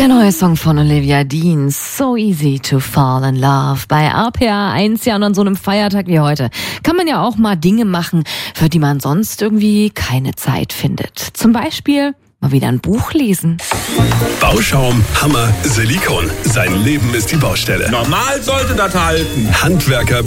Der neue Song von Olivia Dean, So Easy to Fall in Love. Bei RPA 1 ja und an so einem Feiertag wie heute kann man ja auch mal Dinge machen, für die man sonst irgendwie keine Zeit findet. Zum Beispiel mal wieder ein Buch lesen. Bauschaum, Hammer, Silikon. Sein Leben ist die Baustelle. Normal sollte das halten. Handwerker